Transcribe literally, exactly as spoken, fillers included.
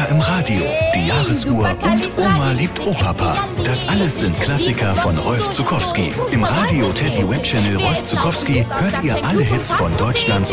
Kinder im Radio, die Jahresuhr und Oma liebt Opapa. Das alles sind Klassiker von Rolf Zuckowski. Im Radio Teddy Web Channel Rolf Zuckowski hört ihr alle Hits von Deutschlands